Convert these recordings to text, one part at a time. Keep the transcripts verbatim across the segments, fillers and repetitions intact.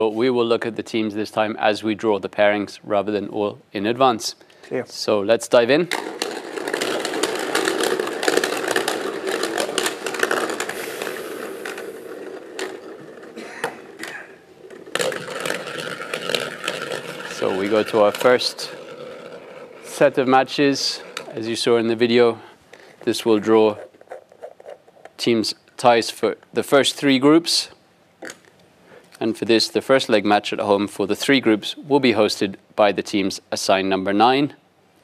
But we will look at the teams this time as we draw the pairings rather than all in advance. Clear. So let's dive in. So we go to our first set of matches. As you saw in the video, this will draw teams' ties for the first three groups. And for this, the first leg match at home for the three groups will be hosted by the teams assigned number nine.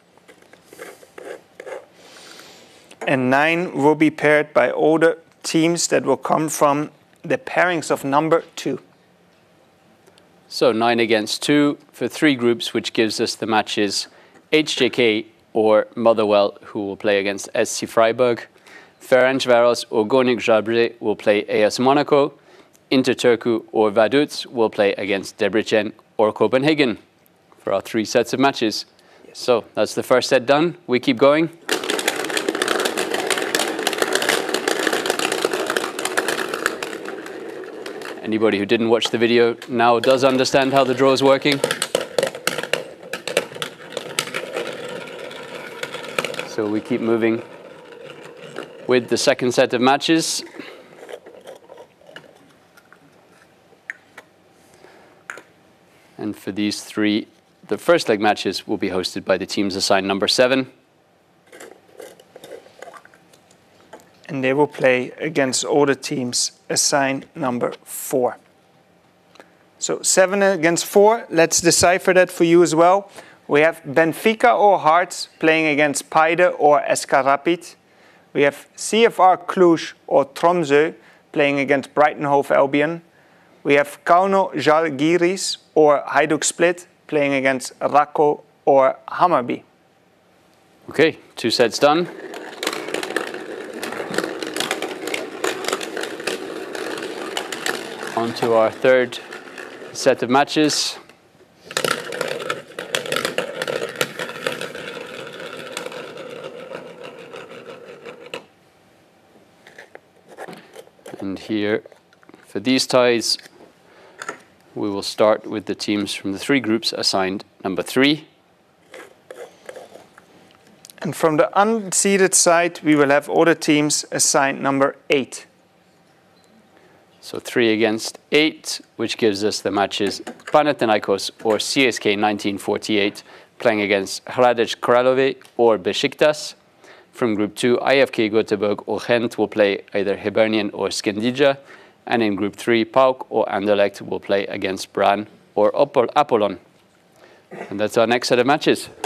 And nine will be paired by all the teams that will come from the pairings of number two. So nine against two for three groups, which gives us the matches H J K or Motherwell, who will play against S C Freiburg. Ferencváros or Gornik Zabrze will play A S Monaco. Interturku or Vaduz will play against Debrecen or Copenhagen for our three sets of matches. Yes. So that's the first set done. We keep going. Anybody who didn't watch the video now does understand how the draw is working. So we keep moving with the second set of matches. And for these three, the first leg matches will be hosted by the teams assigned number seven. And they will play against all the teams assigned number four. So seven against four, let's decipher that for you as well. We have Benfica or Hearts playing against Paide or S K Rapid. We have C F R Cluj or Tromsø playing against Brighton Hove Albion. We have Kauno Žalgiris or Hajduk Split playing against Rako or Hammarby. Okay, two sets done. On to our third set of matches. And here, for these ties, we will start with the teams from the three groups assigned number three. And from the unseeded side, we will have all the teams assigned number eight. So three against eight, which gives us the matches Panathinaikos or C S K nineteen forty-eight playing against Hradec Králové or Besiktas. From group two, I F K Göteborg or Gent will play either Hibernian or Skandija. And in group three, PAOK or Anderlecht will play against Brann or Apollon. And that's our next set of matches.